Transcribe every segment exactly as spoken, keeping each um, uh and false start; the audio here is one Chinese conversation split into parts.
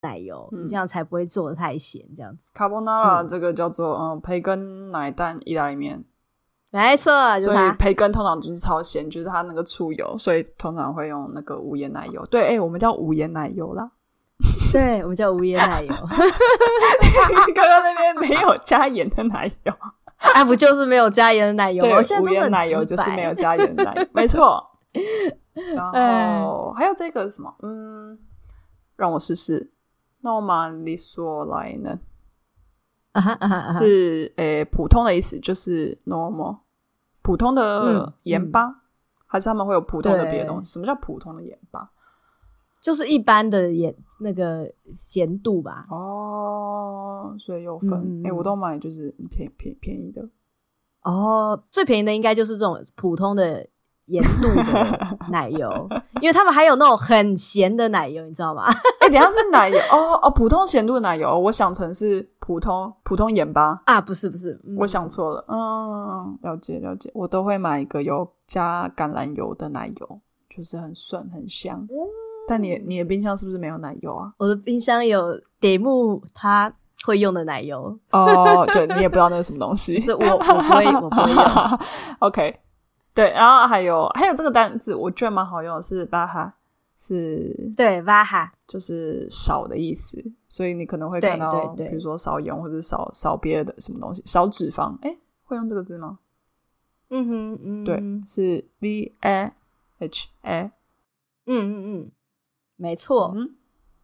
奶油、嗯、你这样才不会做得太咸这样子。 Carbonara、嗯、这个叫做嗯培根奶蛋意大利面， 没错， 所以培根通常就是超咸，就是它那个出油，所以通常会用那个无盐奶油。对，哎、欸，我们叫无盐奶油啦。 对，我们叫无盐奶油。 刚刚那边没有加盐的奶油， 哎、啊，不就是没有加盐的奶油吗？我现在都是很直白， 无盐奶油就是没有加盐的奶油，没错。然后还有这个是什么？嗯，让我试试。normalisoleinen 啊哈啊哈啊哈， 是诶普通的意思，就是 normal 普通的盐巴、嗯嗯，还是他们会有普通的别的东西？什么叫普通的盐巴？ 就是一般的盐那个咸度吧。 哦，所以有分。哎、嗯欸，我都买就是便便便宜的。 哦，最便宜的应该就是这种普通的盐度的奶油，因为他们还有那种很咸的奶油，你知道吗？ 哎、欸，等一下是奶油哦哦，普通咸度的奶油，我想成是普通普通盐巴啊，不是不是， 嗯、我想错了。嗯，了解了解，我都会买一个有加橄榄油的奶油，就是很顺很香。嗯，但你你的冰箱是不是没有奶油啊？ 我的冰箱有点木他会用的奶油。 哦，对，你也不知道那是什么东西。 是我我不会我不会用。 OK。对，然后还有还有这个单字我觉得蛮好用的，是 baja， 是对 baja 就是少的意思，所以你可能会看到比如说少盐或者少少别的什么东西，少脂肪。诶，会用这个字吗？ 嗯哼嗯哼， 对，是 V A H A。 嗯嗯嗯，没错。嗯，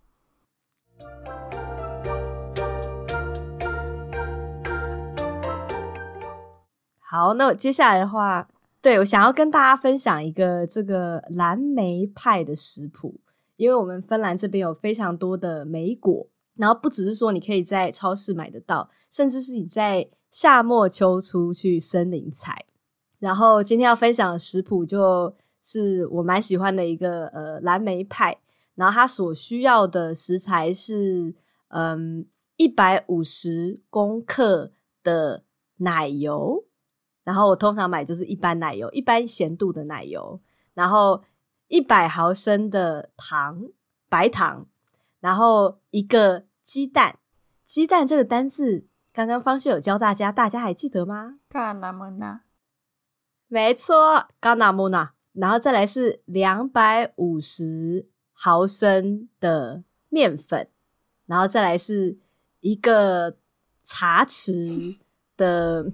好，那接下来的话，对，我想要跟大家分享一个这个蓝莓派的食谱，因为我们芬兰这边有非常多的莓果，然后不只是说你可以在超市买得到，甚至是你在夏末秋初去森林采。然后今天要分享的食谱就是我蛮喜欢的一个呃蓝莓派，然后它所需要的食材是嗯一百五十公克的奶油。然后我通常买就是一般奶油，一般咸度的奶油，然后一百毫升的糖，白糖，然后一个鸡蛋。鸡蛋这个单字刚刚方式有教大家，大家还记得吗？ 卡纳莫纳， 没错，卡纳莫纳。然后再来是两百五十毫升的面粉，然后再来是一个茶匙的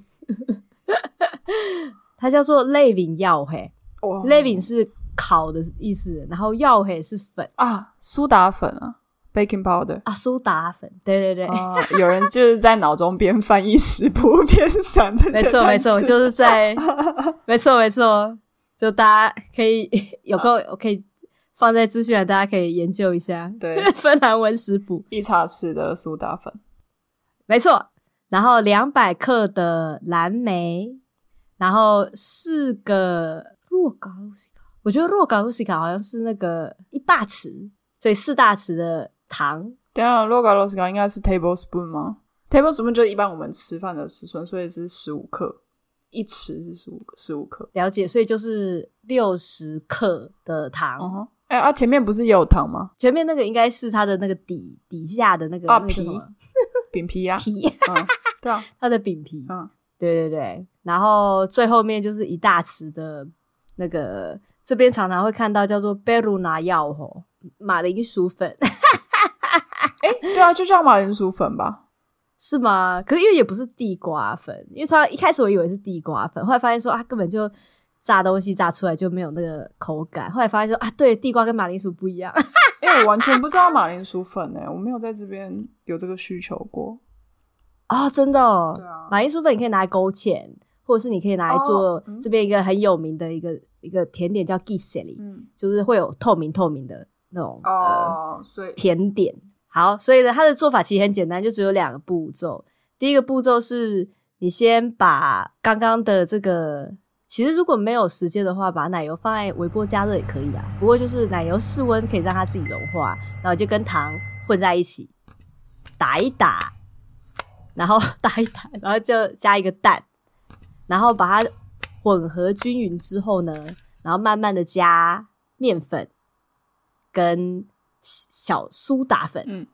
它叫做类饼药黑，类饼是烤的意思，然后药黑是粉啊，苏打粉啊 ，baking powder 啊，苏打粉，对对对、 啊，有人就是在脑中边翻译食谱边想这些单词， 没错没错，就是在没错没错，就大家可以有个我可以放在资讯栏，大家可以研究一下， 对， 芬兰文食谱， 一茶匙的苏打粉， 没错。然后两百克的蓝莓，然后四个若嘎露西卡，我觉得若嘎露西卡好像是那个一大匙，所以四大匙的糖。 等一下，若嘎露西卡应该是 tablespoon 吗？ tablespoon 就是一般我们吃饭的尺寸，所以是十五克，一匙是十五十五克。 了解，所以就是六十克的糖。嗯哼， 哎、欸、啊，前面不是也有糖吗？ 前面那个应该是它的那个底底下的那个啊、 那个皮饼皮啊， 皮， 嗯，对啊， 它的饼皮， 嗯， 对对对。然后最后面就是一大匙的那个，这边常常会看到叫做贝鲁拿药吼，马铃薯粉。 哎、欸，对啊，就叫马铃薯粉吧？ 是吗？可是因为也不是地瓜粉，因为它一开始我以为是地瓜粉，后来发现说啊，根本就炸东西炸出来就没有那个口感。后来发现说啊，对，地瓜跟马铃薯不一样。 哎、欸，我完全不知道马铃薯粉哎、欸，我没有在这边有这个需求过。 哦，真的哦。 对啊， 马铃薯粉你可以拿来勾芡，或者是你可以拿来做这边一个很有名的一个、哦嗯、一个甜点叫 giseli， 嗯，就是会有透明透明的那种哦，呃、所以甜点。好，所以呢，它的做法其实很简单，就只有两个步骤。第一个步骤是你先把刚刚的这个，其实如果没有时间的话，把奶油放在微波加热也可以啦。不过就是奶油室温可以让它自己融化，然后就跟糖混在一起，打一打，然后打一打，然后就加一个蛋，然后把它混合均匀之后呢，然后慢慢的加面粉跟小苏打粉， 嗯，